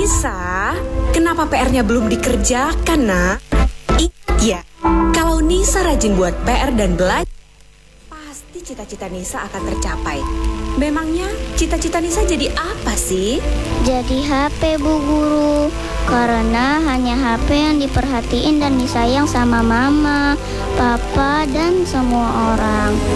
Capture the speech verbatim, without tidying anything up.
Nisa, kenapa P R-nya belum dikerjakan, nak? Iya, kalau Nisa rajin buat P R dan belajar, pasti cita-cita Nisa akan tercapai. Memangnya cita-cita Nisa jadi apa sih? Jadi H P, Bu Guru. Karena hanya H P yang diperhatiin dan disayang sama mama, papa, dan semua orang.